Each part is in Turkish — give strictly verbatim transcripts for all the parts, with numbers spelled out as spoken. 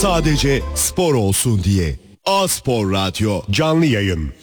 Sadece spor olsun diye. A-Spor Radyo canlı yayın.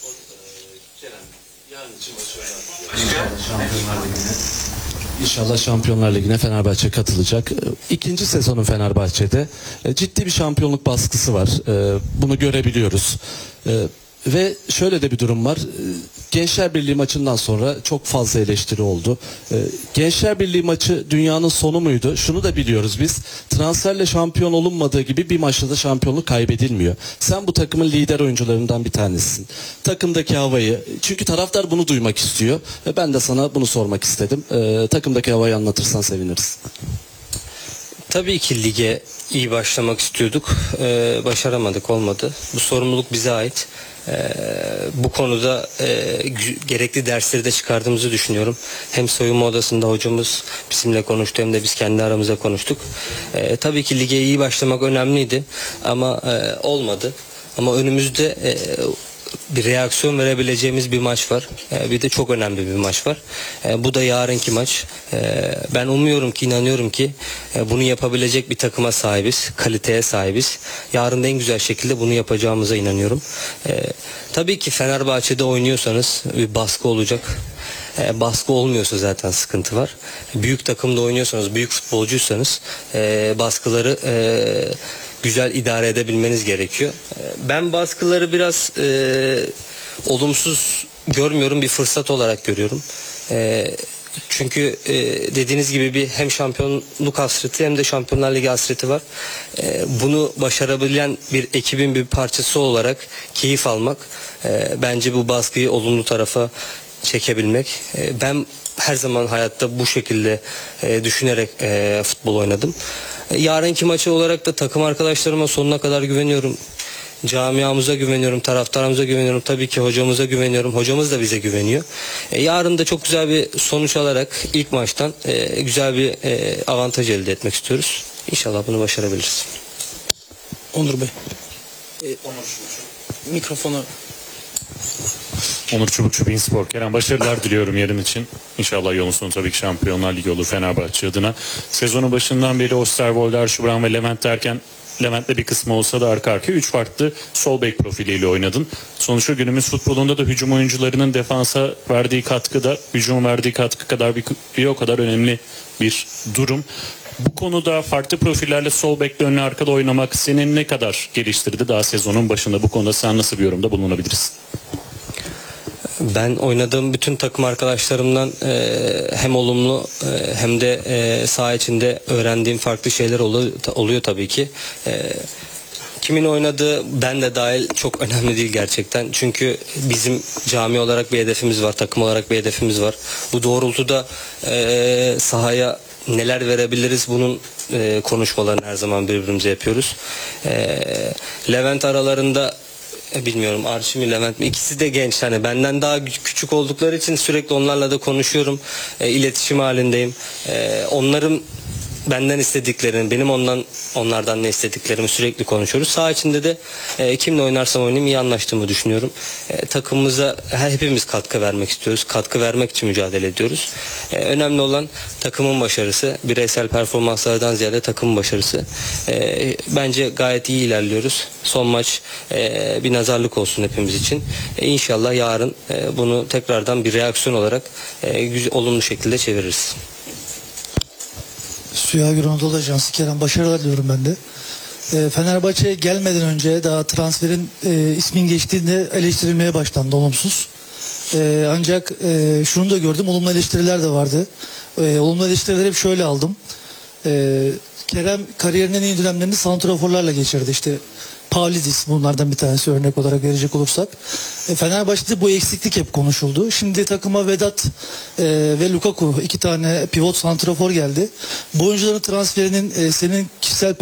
İnşallah Şampiyonlar Ligi'ne Fenerbahçe katılacak. İkinci sezonun Fenerbahçe'de ciddi bir şampiyonluk baskısı var. Bunu görebiliyoruz. Ve şöyle de bir durum var. Gençler Birliği maçından sonra çok fazla eleştiri oldu. Gençler Birliği maçı dünyanın sonu muydu? Şunu da biliyoruz biz. Transferle şampiyon olunmadığı gibi bir maçta da şampiyonluk kaybedilmiyor. Sen bu takımın lider oyuncularından bir tanesisin. Takımdaki havayı, çünkü taraftar bunu duymak istiyor. Ve ben de sana bunu sormak istedim. Takımdaki havayı anlatırsan seviniriz. Tabii ki lige iyi başlamak istiyorduk. Ee, başaramadık, olmadı. Bu sorumluluk bize ait. Ee, bu konuda e, gerekli dersleri de çıkardığımızı düşünüyorum. Hem soyunma odasında hocamız bizimle konuştu, hem de biz kendi aramızda konuştuk. Ee, tabii ki lige iyi başlamak önemliydi ama e, olmadı. Ama önümüzde e, bir reaksiyon verebileceğimiz bir maç var. Ee, bir de çok önemli bir maç var. Ee, bu da yarınki maç. Ee, ben umuyorum ki, inanıyorum ki e, bunu yapabilecek bir takıma sahibiz. Kaliteye sahibiz. Yarın da en güzel şekilde bunu yapacağımıza inanıyorum. Ee, tabii ki Fenerbahçe'de oynuyorsanız bir baskı olacak. E, baskı olmuyorsa zaten sıkıntı var. Büyük takımda oynuyorsanız, büyük futbolcuysanız e, baskıları e, güzel idare edebilmeniz gerekiyor. E, ben baskıları biraz e, olumsuz görmüyorum, bir fırsat olarak görüyorum. E, Çünkü e, dediğiniz gibi bir hem şampiyonluk hasreti hem de Şampiyonlar Ligi hasreti var. E, bunu başarabilen bir ekibin bir parçası olarak keyif almak, e, bence bu baskıyı olumlu tarafa çekebilmek. E, ben her zaman hayatta bu şekilde e, düşünerek e, futbol oynadım. E, yarınki maçı olarak da takım arkadaşlarıma sonuna kadar güveniyorum. Camiamıza güveniyorum, taraftarımıza güveniyorum, tabii ki hocamıza güveniyorum. Hocamız da bize güveniyor. E, yarın da çok güzel bir sonuç alarak ilk maçtan e, güzel bir e, avantaj elde etmek istiyoruz. İnşallah bunu başarabiliriz. Onur Bey. E, Onur. Mikrofonu. Onur Çubukçu, Bein Spor. Kerem, başarılar diliyorum yarın için. İnşallah yolun sonu tabii ki Şampiyonlar Ligi olur Fenerbahçe adına. Sezonun başından beri Osterwolde, Şubran ve Levent derken Levent'le bir kısmı olsa da arka arkaya üç farklı sol bek profiliyle oynadın. Sonuçta günümüz futbolunda da hücum oyuncularının defansa verdiği katkı da hücum verdiği katkı kadar bir, bir o kadar önemli bir durum. Bu konuda farklı profillerle sol bekle önlü arkada oynamak senin ne kadar geliştirdi daha sezonun başında? Bu konuda sen nasıl bir yorumda bulunabilirsin? Ben oynadığım bütün takım arkadaşlarımdan e, hem olumlu e, hem de e, saha içinde öğrendiğim farklı şeyler oluyor, oluyor tabii ki. E, kimin oynadığı ben de dahil çok önemli değil gerçekten. Çünkü bizim cami olarak bir hedefimiz var, takım olarak bir hedefimiz var. Bu doğrultuda e, sahaya neler verebiliriz, bunun e, konuşmalarını her zaman birbirimize yapıyoruz. E, Levent aralarında bilmiyorum, Arşi mi Levent mi, ikisi de genç, hani benden daha küçük oldukları için sürekli onlarla da konuşuyorum, e, iletişim halindeyim. E, onların benden istediklerini, benim ondan onlardan ne istediklerimi sürekli konuşuyoruz. Saha içinde de e, kimle oynarsam oynayayım iyi anlaştığımı düşünüyorum. E, takımımıza her, hepimiz katkı vermek istiyoruz. Katkı vermek için mücadele ediyoruz. E, önemli olan takımın başarısı. Bireysel performanslardan ziyade takımın başarısı. E, bence gayet iyi ilerliyoruz. Son maç e, bir nazarlık olsun hepimiz için. E, İnşallah yarın e, bunu tekrardan bir reaksiyon olarak e, güzel, olumlu şekilde çeviririz. Suya Gür Anadolu Ajansı. Kerem, başarılar diliyorum ben de. E, Fenerbahçe'ye gelmeden önce daha transferin e, ismin geçtiğinde eleştirilmeye başlandı olumsuz. E, ancak e, şunu da gördüm, olumlu eleştiriler de vardı. E, olumlu eleştirileri hep şöyle aldım. E, Kerem kariyerinin en iyi dönemlerini santraforlarla geçirdi. İşte Pavlidis bunlardan bir tanesi, örnek olarak verecek olursak. E, Fenerbahçe'de bu eksiklik hep konuşuldu. Şimdi takıma Vedat e, ve Lukaku, iki tane pivot santrafor geldi. Bu oyuncuların transferinin e, senin kişisel